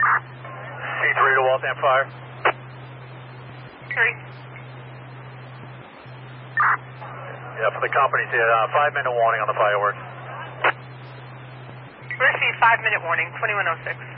C3 to Waltham Fire. 3. Yeah, for the company, 5-minute warning on the fireworks. Receive 5-minute warning, 2106.